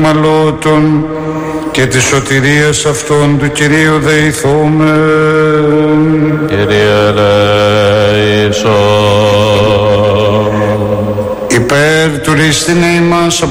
μαλώτων και της σωτηρίας αυτών του Κυρίου δεηθούμε. Κύριε ελέησον. Υπέρ του ρίστην ημάς